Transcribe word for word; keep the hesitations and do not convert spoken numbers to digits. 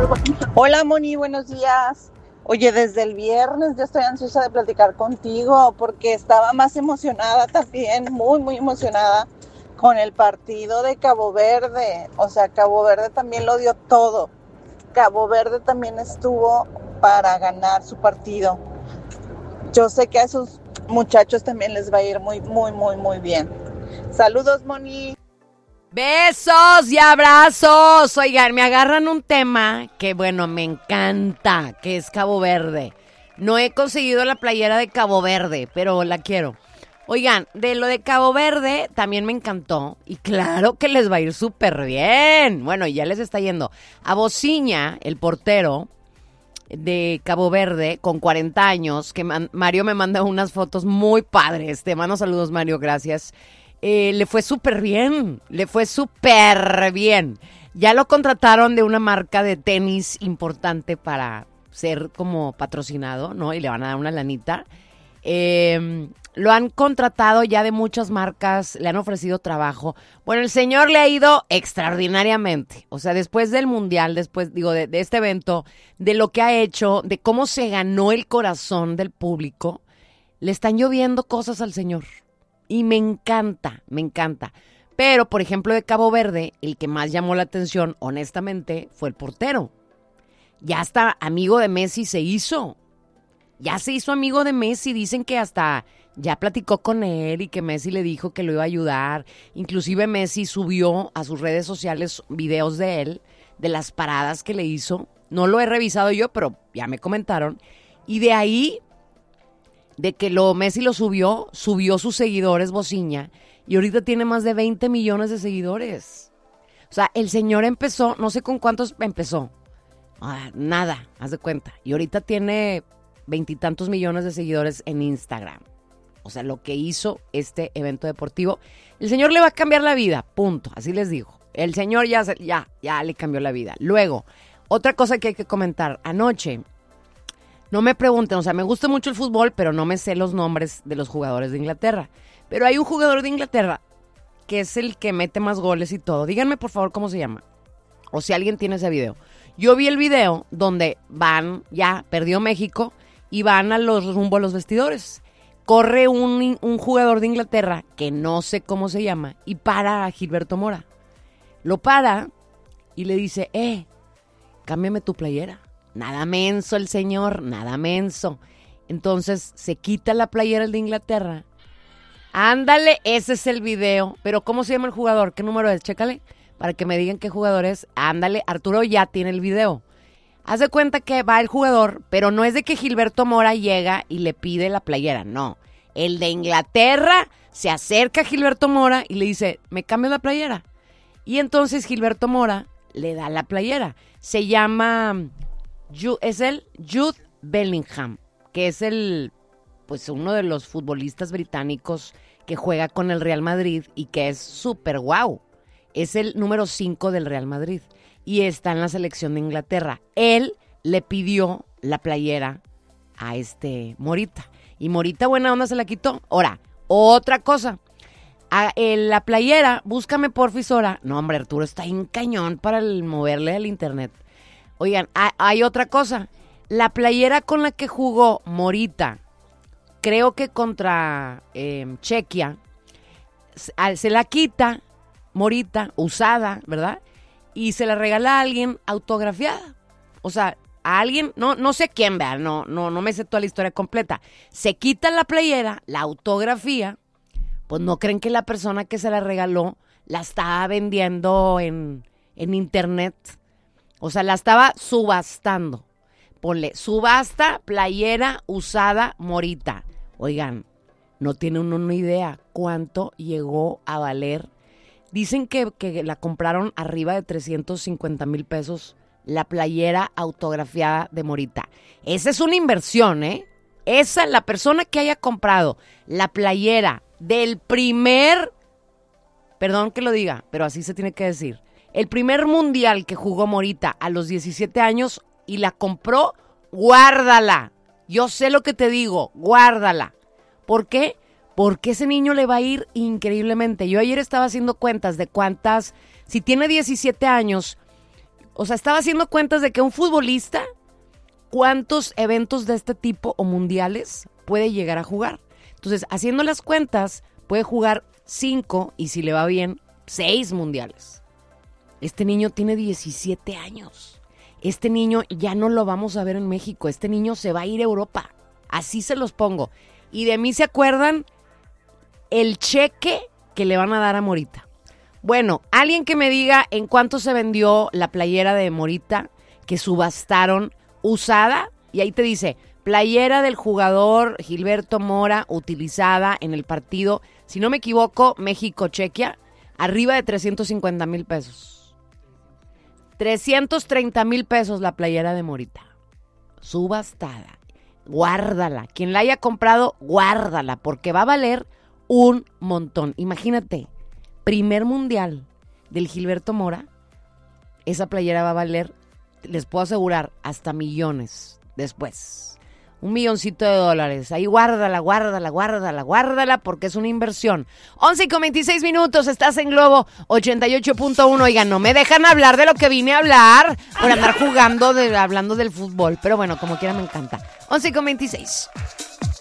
Hola Moni, buenos días. Oye, desde el viernes ya estoy ansiosa de platicar contigo porque estaba más emocionada también, muy, muy emocionada con el partido de Cabo Verde. O sea, Cabo Verde también lo dio todo. Cabo Verde también estuvo para ganar su partido. Yo sé que a esos muchachos también les va a ir muy, muy, muy, muy bien. Saludos, Moni. Besos y abrazos. Oigan, me agarran un tema que, bueno, me encanta, que es Cabo Verde. No he conseguido la playera de Cabo Verde, pero la quiero. Oigan, de lo de Cabo Verde también me encantó. Y claro que les va a ir súper bien. Bueno, ya les está yendo. A Bociña, el portero de Cabo Verde, con cuarenta años, que man, Mario me manda unas fotos muy padres. Te mando saludos, Mario, gracias. Eh, le fue súper bien, le fue súper bien. Ya lo contrataron de una marca de tenis importante para ser como patrocinado, ¿no? Y le van a dar una lanita. Eh, lo han contratado ya de muchas marcas, le han ofrecido trabajo. Bueno, el señor le ha ido extraordinariamente. O sea, después del mundial, después, digo, de, de este evento, de lo que ha hecho, de cómo se ganó el corazón del público, le están lloviendo cosas al señor. Y me encanta, me encanta. Pero, por ejemplo, de Cabo Verde, el que más llamó la atención, honestamente, fue el portero. Ya hasta amigo de Messi se hizo. Ya se hizo amigo de Messi. Dicen que hasta ya platicó con él y que Messi le dijo que lo iba a ayudar. Inclusive Messi subió a sus redes sociales videos de él, de las paradas que le hizo. No lo he revisado yo, pero ya me comentaron. Y de ahí... de que lo Messi lo subió, subió sus seguidores Bociña y ahorita tiene más de veinte millones de seguidores. O sea, el señor empezó, no sé con cuántos empezó, ah, nada, haz de cuenta. Y ahorita tiene veintitantos millones de seguidores en Instagram. O sea, lo que hizo este evento deportivo, el señor le va a cambiar la vida, punto, así les digo. El señor ya, ya, ya le cambió la vida. Luego, otra cosa que hay que comentar, anoche... No me pregunten, o sea, me gusta mucho el fútbol, pero no me sé los nombres de los jugadores de Inglaterra. Pero hay un jugador de Inglaterra que es el que mete más goles y todo. Díganme, por favor, cómo se llama. O si alguien tiene ese video. Yo vi el video donde van, ya, perdió México, y van a los rumbo a los vestidores. Corre un, un jugador de Inglaterra, que no sé cómo se llama, y para a Gilberto Mora. Lo para y le dice, eh, cámbiame tu playera. Nada menso el señor, nada menso. Entonces se quita la playera el de Inglaterra. Ándale, ese es el video. Pero ¿cómo se llama el jugador? ¿Qué número es? Chécale, para que me digan qué jugador es. Ándale, Arturo ya tiene el video. Haz de cuenta que va el jugador, pero no es de que Gilberto Mora llega y le pide la playera, no. El de Inglaterra se acerca a Gilberto Mora y le dice, ¿me cambias la playera? Y entonces Gilberto Mora le da la playera. Se llama... es el Jude Bellingham, que es el, pues uno de los futbolistas británicos que juega con el Real Madrid y que es súper guau. Es el número cinco del Real Madrid y está en la selección de Inglaterra. Él le pidió la playera a este Morita y Morita buena onda se la quitó. Ahora, otra cosa, a, el, la playera, búscame porfis ahora. No, hombre, Arturo está en cañón para el moverle al internet. Oigan, hay otra cosa. La playera con la que jugó Morita, creo que contra eh, Chequia, se la quita Morita, usada, ¿verdad? Y se la regala a alguien autografiada. O sea, a alguien, no, no sé quién, vea, no, no, no me sé toda la historia completa. Se quita la playera, la autografía, pues no creen que la persona que se la regaló la estaba vendiendo en, en internet. O sea, la estaba subastando. Ponle, subasta, playera, usada, Morita. Oigan, no tiene uno una idea cuánto llegó a valer. Dicen que, que la compraron arriba de trescientos cincuenta mil pesos la playera autografiada de Morita. Esa es una inversión, ¿eh? Esa, la persona que haya comprado la playera del primer, perdón que lo diga, pero así se tiene que decir, el primer mundial que jugó Morita a los diecisiete años y la compró, guárdala. Yo sé lo que te digo, guárdala. ¿Por qué? Porque ese niño le va a ir increíblemente. Yo ayer estaba haciendo cuentas de cuántas, si tiene diecisiete años, O sea, estaba haciendo cuentas de que un futbolista, ¿cuántos eventos de este tipo o mundiales puede llegar a jugar? Entonces, haciendo las cuentas, puede jugar cinco y si le va bien, seis mundiales. Este niño tiene diecisiete años. Este niño ya no lo vamos a ver en México. Este niño se va a ir a Europa. Así se los pongo. Y de mí se acuerdan el cheque que le van a dar a Morita. Bueno, alguien que me diga en cuánto se vendió la playera de Morita que subastaron usada. Y ahí te dice, playera del jugador Gilberto Mora utilizada en el partido, si no me equivoco, México-Chequia, arriba de trescientos cincuenta mil pesos. trescientos treinta mil pesos la playera de Morita. Subastada. Guárdala. Quien la haya comprado, guárdala, porque va a valer un montón. Imagínate, primer mundial del Gilberto Mora, esa playera va a valer, les puedo asegurar, hasta millones después. Un milloncito de dólares. Ahí guárdala, guárdala, guárdala, guárdala, porque es una inversión. once con veintiséis minutos, estás en Globo ochenta y ocho punto uno. Oigan, no me dejan hablar de lo que vine a hablar por andar jugando, de, hablando del fútbol. Pero bueno, como quiera me encanta. once con veintiséis.